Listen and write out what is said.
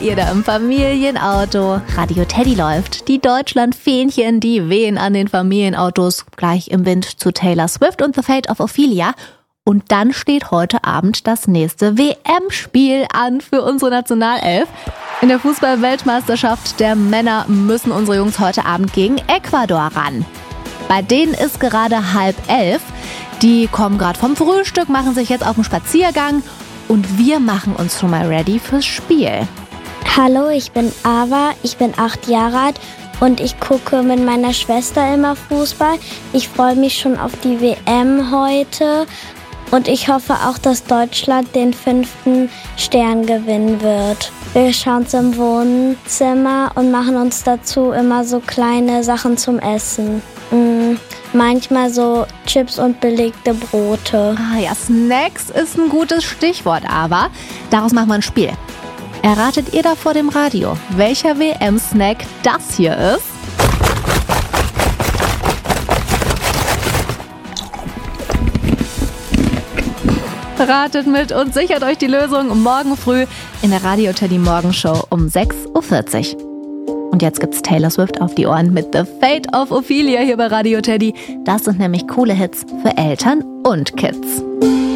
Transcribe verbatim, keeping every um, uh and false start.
ihr da im Familienauto. Radio Teddy läuft. Die Deutschland-Fähnchen, die wehen an den Familienautos. Gleich im Wind zu Taylor Swift und The Fate of Ophelia. Und dann steht heute Abend das nächste W M-Spiel an für unsere Nationalelf. In der Fußball-Weltmeisterschaft der Männer müssen unsere Jungs heute Abend gegen Ecuador ran. Bei denen ist gerade halb elf. Die kommen gerade vom Frühstück, machen sich jetzt auf den Spaziergang. Und wir machen uns schon mal ready fürs Spiel. Hallo, ich bin Ava, ich bin acht Jahre alt und ich gucke mit meiner Schwester immer Fußball. Ich freue mich schon auf die W M heute und ich hoffe auch, dass Deutschland den fünften Stern gewinnen wird. Wir schauen es im Wohnzimmer und machen uns dazu immer so kleine Sachen zum Essen. Mm, manchmal so Chips und belegte Brote. Ah ja, Snacks ist ein gutes Stichwort, aber daraus machen wir ein Spiel. Erratet ihr da vor dem Radio, welcher W M-Snack das hier ist? Ratet mit und sichert euch die Lösung morgen früh in der Radio Teddy Morgenshow um sechs Uhr vierzig. Und jetzt gibt's Taylor Swift auf die Ohren mit The Fate of Ophelia hier bei Radio Teddy. Das sind nämlich coole Hits für Eltern und Kids.